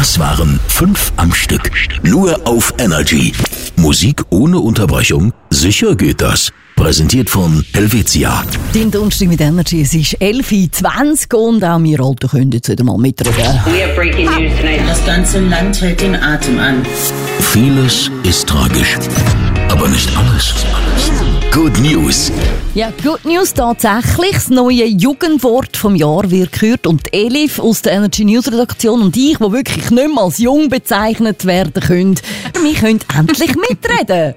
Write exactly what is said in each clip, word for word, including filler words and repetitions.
Das waren fünf am Stück. Nur auf Energy. Musik ohne Unterbrechung? Sicher geht das. Präsentiert von Helvetia. Den Donnerstag mit Energy. Es ist elf Uhr zwanzig und auch wir Alten können jetzt wieder mal mitreden. We have breaking news tonight. Das ganze Land hält den Atem an. Vieles ist tragisch, aber nicht alles. Good News. Ja, Good News tatsächlich. Das neue Jugendwort vom Jahr wird gekürt und Elif aus der Energy News Redaktion und ich, die wirklich nicht mehr als jung bezeichnet werden können, wir können endlich mitreden.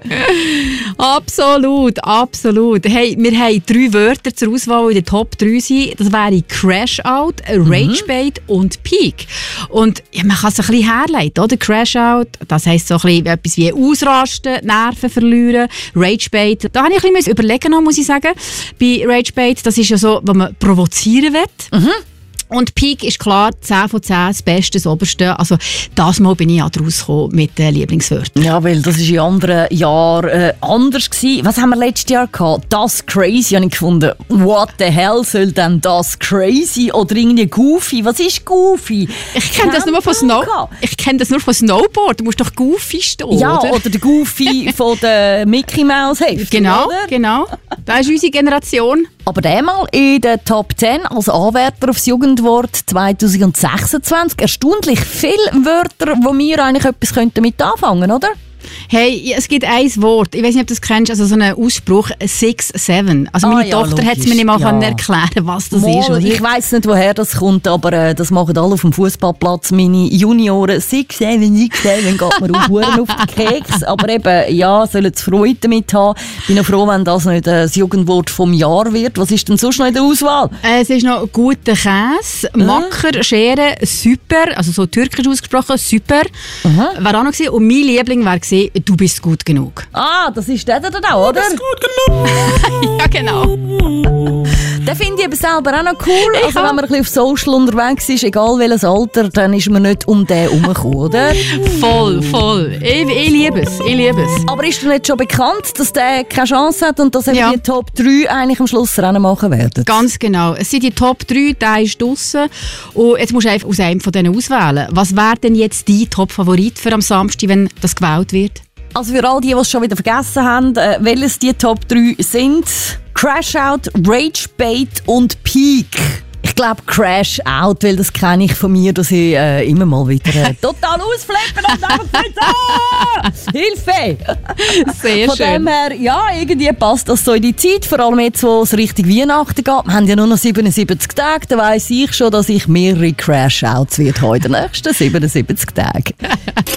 Absolut, absolut. Hey, wir haben drei Wörter zur Auswahl, die in den Top drei sind. Das wären Crash-Out, Rage-Bait mhm. und Peak. Und ja, man kann es ein bisschen herleiten, oder? Crash-Out, das heisst so ein bisschen etwas wie ausrasten, Nerven verlieren. Rage-Bait, da habe ich ein bisschen überlegen, muss ich sagen. Bei Rage-Bait, das ist ja so, was man provozieren will. Mhm. Und Peak ist klar, zehn von zehn, das Beste, das Oberste. Also das Mal bin ich auch rausgekommen mit den Lieblingswörtern. Ja, weil das war in anderen Jahren äh, anders gewesen. Was haben wir letztes Jahr gehabt? Das Crazy, habe ich gefunden. What the hell soll denn das Crazy? Oder irgendwie Goofy? Was ist Goofy? Ich kenne das nur von Snow. Ich kenne das nur von Snowboard. Du musst doch Goofy stehen, ja, oder? oder der Goofy von der Mickey Mouse Heft. Genau, oder? genau. Das ist unsere Generation. Aber der mal in der Top zehn als Anwärter aufs Jugendwort zwanzig sechsundzwanzig. Erstaunlich viele Wörter, wo wir eigentlich etwas damit anfangen könnten, oder? Hey, es gibt ein Wort, ich weiß nicht, ob du das kennst, also so einen Ausspruch, six seven. Also meine ah, ja, Tochter hat es mir nicht mal ja. erklären, was das mal, ist. Oder? Ich weiss nicht, woher das kommt, aber äh, das machen alle auf dem Fußballplatz. Meine Junioren, six seven, six seven, geht mir auf Huren auf den Keks. Aber eben, ja, sollen sie Freude damit haben. Ich bin noch froh, wenn das nicht äh, das Jugendwort vom Jahr wird. Was ist denn sonst noch in der Auswahl? Äh, es ist noch guter Käse, äh? Macker, Schere, super, also so türkisch ausgesprochen, super. Uh-huh. War auch noch gewesen. Und mein Liebling war gewesen, du bist gut genug. Ah, das ist der da auch, oder? Du bist gut genug. Ja, genau. Den finde ich aber selber auch noch cool. Ich also, wenn man ein bisschen auf Social unterwegs ist, egal welches Alter, dann ist man nicht um den herumgekommen, oder? Voll, voll. Ich, ich liebe es, ich liebe es. Aber ist dir nicht schon bekannt, dass der keine Chance hat und dass ja. die Top drei eigentlich am Schluss Rennen machen werden? Ganz genau. Es sind die Top drei, der ist draussen. Und jetzt musst du einfach aus einem von denen auswählen. Was wäre denn jetzt dein Top-Favorit für am Samstag, wenn das gewählt wird? Also für all die, die es schon wieder vergessen haben, äh, welches die Top drei sind: Crash Out, Rage Bait und Peak. Ich glaube Crash Out, weil das kenne ich von mir, dass ich äh, immer mal wieder äh, total ausflippen und einfach nicht Hilfe! Sehr von schön. Von dem her, ja, irgendwie passt das so in die Zeit, vor allem jetzt, wo es Richtung Weihnachten geht. Wir haben ja nur noch siebenundsiebzig Tage, da weiss ich schon, dass ich mehrere Crash Outs wird heute in den nächsten siebenundsiebzig Tagen.